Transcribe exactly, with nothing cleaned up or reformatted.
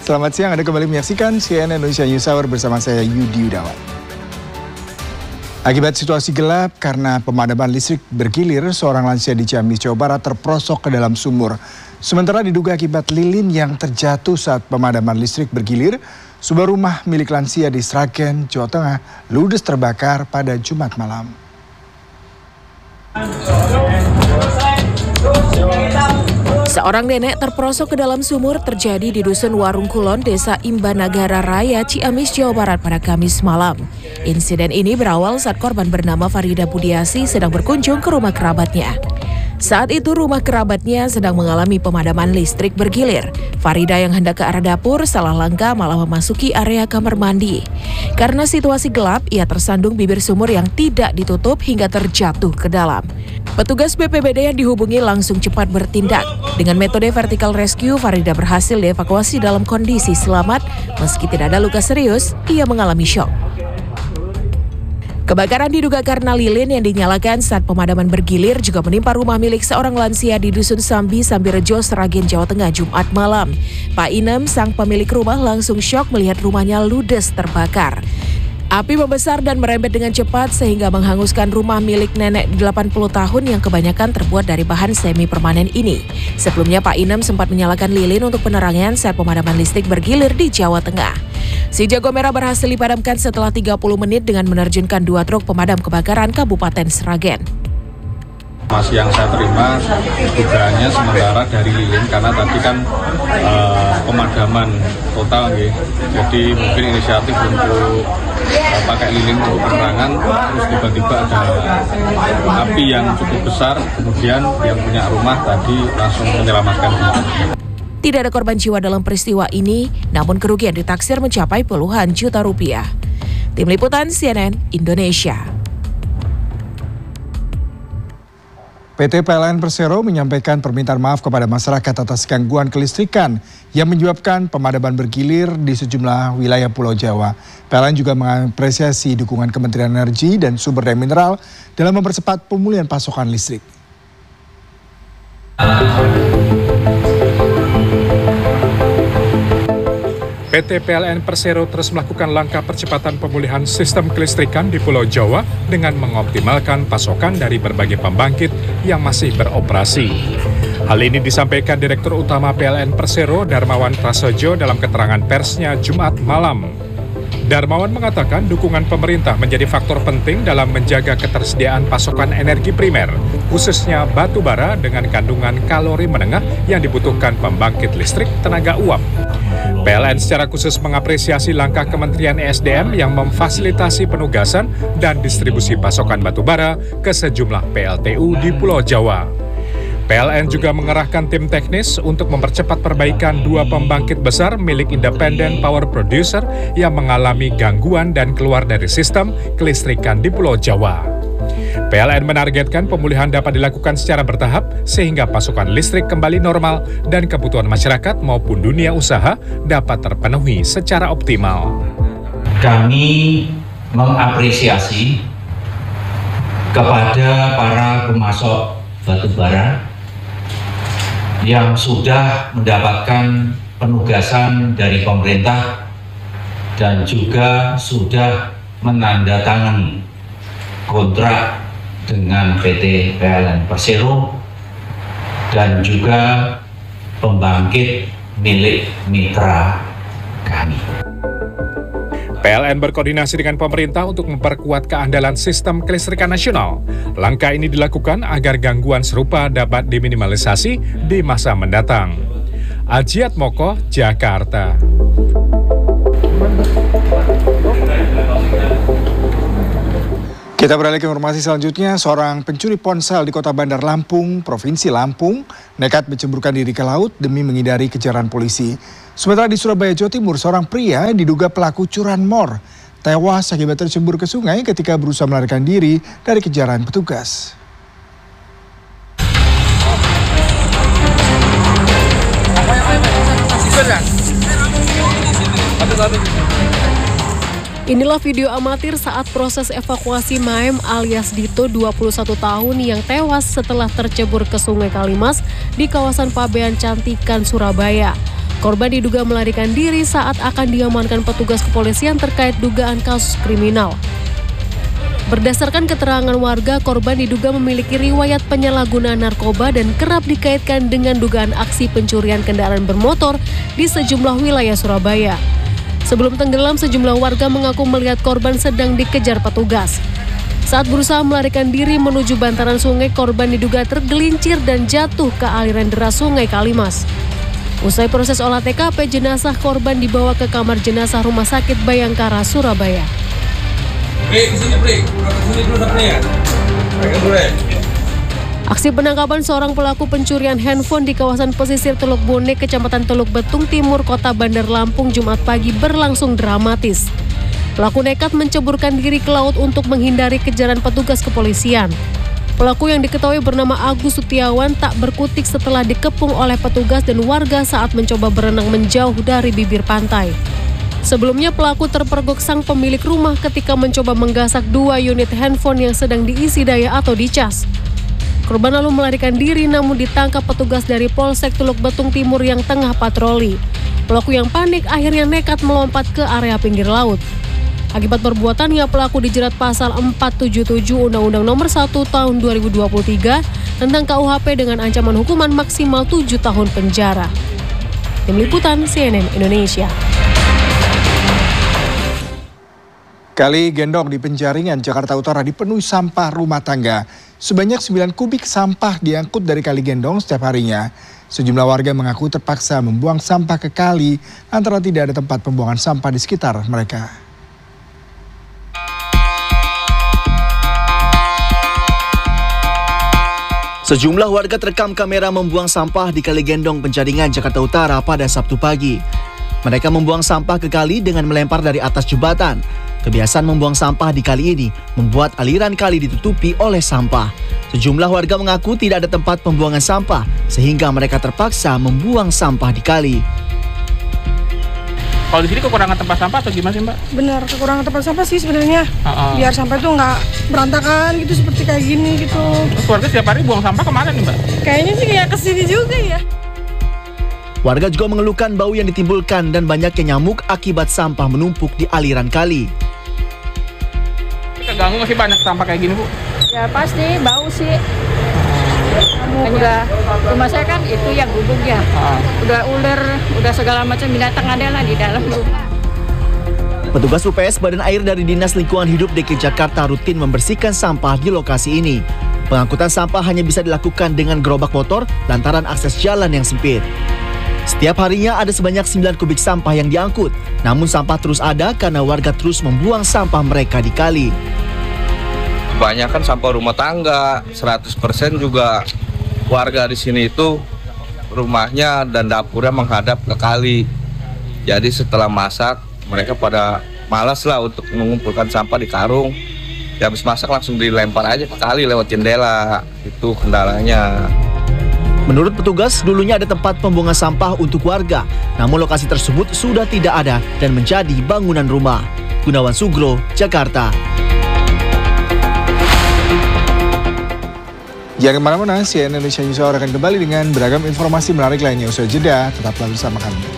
Selamat siang, Anda kembali menyaksikan C N N Indonesia News Hour bersama saya Yudi Yudawan. Akibat situasi gelap karena pemadaman listrik bergilir, seorang lansia di Ciamis, Jawa Barat terperosok ke dalam sumur. Sementara diduga akibat lilin yang terjatuh saat pemadaman listrik bergilir, sebuah rumah milik lansia di Sragen, Jawa Tengah, ludes terbakar pada Jumat malam. Seorang nenek terperosok ke dalam sumur terjadi di Dusun Warung Kulon, Desa Imbanagara Raya, Ciamis, Jawa Barat pada Kamis malam. Insiden ini berawal saat korban bernama Farida Budiasi sedang berkunjung ke rumah kerabatnya. Saat itu rumah kerabatnya sedang mengalami pemadaman listrik bergilir. Farida yang hendak ke arah dapur salah langkah malah memasuki area kamar mandi. Karena situasi gelap, ia tersandung bibir sumur yang tidak ditutup hingga terjatuh ke dalam. Petugas B P B D yang dihubungi langsung cepat bertindak. Dengan metode vertical rescue, Farida berhasil dievakuasi dalam kondisi selamat. Meski tidak ada luka serius, ia mengalami syok. Kebakaran diduga karena lilin yang dinyalakan saat pemadaman bergilir juga menimpa rumah milik seorang lansia di Dusun Sambi, Sambirejo, Sragen, Jawa Tengah, Jumat malam. Pak Inem, sang pemilik rumah, langsung syok melihat rumahnya ludes terbakar. Api membesar dan merembet dengan cepat sehingga menghanguskan rumah milik nenek delapan puluh tahun yang kebanyakan terbuat dari bahan semi permanen ini. Sebelumnya Pak Inem sempat menyalakan lilin untuk penerangan saat pemadaman listrik bergilir di Jawa Tengah. Si jago merah berhasil dipadamkan setelah tiga puluh menit dengan menerjunkan dua truk pemadam kebakaran Kabupaten Sragen. Masih yang saya terima dugaannya sementara dari lilin karena tadi kan uh, pemadaman total gitu. Jadi mungkin inisiatif untuk uh, pakai lilin untuk penerangan, terus tiba-tiba ada api yang cukup besar, kemudian yang punya rumah tadi langsung menyelamatkan diri. Tidak ada korban jiwa dalam peristiwa ini, namun kerugian ditaksir mencapai puluhan juta rupiah. Tim Liputan C N N Indonesia. P T P L N Persero menyampaikan permintaan maaf kepada masyarakat atas gangguan kelistrikan yang menyebabkan pemadaman bergilir di sejumlah wilayah Pulau Jawa. P L N juga mengapresiasi dukungan Kementerian Energi dan Sumber Daya Mineral dalam mempercepat pemulihan pasokan listrik. P T P L N Persero terus melakukan langkah percepatan pemulihan sistem kelistrikan di Pulau Jawa dengan mengoptimalkan pasokan dari berbagai pembangkit yang masih beroperasi. Hal ini disampaikan Direktur Utama P L N Persero, Darmawan Prasojo, dalam keterangan persnya Jumat malam. Darmawan mengatakan dukungan pemerintah menjadi faktor penting dalam menjaga ketersediaan pasokan energi primer, khususnya batu bara dengan kandungan kalori menengah yang dibutuhkan pembangkit listrik tenaga uap. P L N secara khusus mengapresiasi langkah Kementerian E S D M yang memfasilitasi penugasan dan distribusi pasokan batu bara ke sejumlah P L T U di Pulau Jawa. P L N juga mengerahkan tim teknis untuk mempercepat perbaikan dua pembangkit besar milik Independent Power Producer yang mengalami gangguan dan keluar dari sistem kelistrikan di Pulau Jawa. P L N menargetkan pemulihan dapat dilakukan secara bertahap sehingga pasokan listrik kembali normal dan kebutuhan masyarakat maupun dunia usaha dapat terpenuhi secara optimal. Kami mengapresiasi kepada para pemasok batu bara yang sudah mendapatkan penugasan dari pemerintah dan juga sudah menandatangani kontrak dengan P T P L N Persero dan juga pembangkit milik mitra kami. P L N berkoordinasi dengan pemerintah untuk memperkuat keandalan sistem kelistrikan nasional. Langkah ini dilakukan agar gangguan serupa dapat diminimalisasi di masa mendatang. Ajiat Moko, Jakarta. Kita beralih ke informasi selanjutnya, seorang pencuri ponsel di Kota Bandar Lampung, Provinsi Lampung, nekat menceburkan diri ke laut demi menghindari kejaran polisi. Sementara di Surabaya, Jawa Timur, seorang pria diduga pelaku curanmor tewas akibat tercebur ke sungai ketika berusaha melarikan diri dari kejaran petugas. Inilah video amatir saat proses evakuasi Maem alias Dito dua puluh satu tahun yang tewas setelah tercebur ke Sungai Kalimas di kawasan Pabean Cantikan, Surabaya. Korban diduga melarikan diri saat akan diamankan petugas kepolisian terkait dugaan kasus kriminal. Berdasarkan keterangan warga, korban diduga memiliki riwayat penyalahgunaan narkoba dan kerap dikaitkan dengan dugaan aksi pencurian kendaraan bermotor di sejumlah wilayah Surabaya. Sebelum tenggelam, sejumlah warga mengaku melihat korban sedang dikejar petugas. Saat berusaha melarikan diri menuju bantaran sungai, korban diduga tergelincir dan jatuh ke aliran deras Sungai Kalimas. Usai proses olah T K P, jenazah korban dibawa ke kamar jenazah Rumah Sakit Bayangkara, Surabaya. Aksi penangkapan seorang pelaku pencurian handphone di kawasan pesisir Teluk Bone, Kecamatan Teluk Betung Timur, Kota Bandar Lampung, Jumat pagi berlangsung dramatis. Pelaku nekat menceburkan diri ke laut untuk menghindari kejaran petugas kepolisian. Pelaku yang diketahui bernama Agus Sutiawan tak berkutik setelah dikepung oleh petugas dan warga saat mencoba berenang menjauh dari bibir pantai. Sebelumnya pelaku terpergok sang pemilik rumah ketika mencoba menggasak dua unit handphone yang sedang diisi daya atau dicas. Korban lalu melarikan diri namun ditangkap petugas dari Polsek Teluk Betung Timur yang tengah patroli. Pelaku yang panik akhirnya nekat melompat ke area pinggir laut. Akibat perbuatannya, pelaku dijerat pasal empat tujuh tujuh Undang-Undang Nomor satu Tahun dua ribu dua puluh tiga tentang K U H P dengan ancaman hukuman maksimal tujuh tahun penjara. Tim Liputan C N N Indonesia. Kali Gendong di Penjaringan, Jakarta Utara dipenuhi sampah rumah tangga. Sebanyak sembilan kubik sampah diangkut dari Kali Gendong setiap harinya. Sejumlah warga mengaku terpaksa membuang sampah ke kali antara tidak ada tempat pembuangan sampah di sekitar mereka. Sejumlah warga terekam kamera membuang sampah di Kali Gendong Penjaringan, Jakarta Utara pada Sabtu pagi. Mereka membuang sampah ke kali dengan melempar dari atas jembatan. Kebiasaan membuang sampah di kali ini membuat aliran kali ditutupi oleh sampah. Sejumlah warga mengaku tidak ada tempat pembuangan sampah sehingga mereka terpaksa membuang sampah di kali. Kalau di sini kekurangan tempat sampah atau gimana sih, Mbak? Benar, kekurangan tempat sampah sih sebenarnya. Uh-uh. Biar sampah itu nggak berantakan gitu seperti kayak gini gitu. Terus warga setiap hari buang sampah kemana nih, Mbak? Kayaknya sih kayak kesini juga ya. Warga juga mengeluhkan bau yang ditimbulkan dan banyaknya nyamuk akibat sampah menumpuk di aliran kali. Keganggu masih banyak sampah kayak gini, Bu? Ya pasti bau sih. Kan juga rumah saya kan itu yang gubuk ya. Uh. Udah ular, udah segala macam binatang ada lah di dalam rumah. Petugas U P S Badan Air dari Dinas Lingkungan Hidup D K I Jakarta rutin membersihkan sampah di lokasi ini. Pengangkutan sampah hanya bisa dilakukan dengan gerobak motor lantaran akses jalan yang sempit. Setiap harinya ada sebanyak sembilan kubik sampah yang diangkut. Namun sampah terus ada karena warga terus membuang sampah mereka di kali. Kebanyakan sampah rumah tangga, seratus persen juga warga di sini itu rumahnya dan dapurnya menghadap ke kali. Jadi setelah masak, mereka pada malas lah untuk mengumpulkan sampah di karung. Ya habis masak langsung dilempar aja ke kali lewat jendela. Itu kendalanya. Menurut petugas, dulunya ada tempat pembuangan sampah untuk warga. Namun lokasi tersebut sudah tidak ada dan menjadi bangunan rumah. Gunawan Sugro, Jakarta. Jangan kemana-mana, C N N Indonesia News Hour akan kembali dengan beragam informasi menarik lainnya. Usai jeda, tetaplah bersama kami.